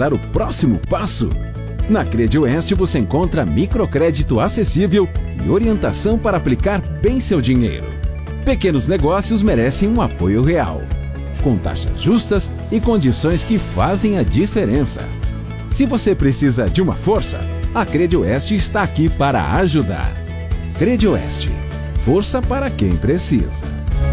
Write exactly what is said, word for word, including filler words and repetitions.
dar o próximo passo? Na Credioeste você encontra microcrédito acessível e orientação para aplicar bem seu dinheiro. Pequenos negócios merecem um apoio real, com taxas justas e condições que fazem a diferença. Se você precisa de uma força, a Credioeste está aqui para ajudar. Credioeste, força para quem precisa.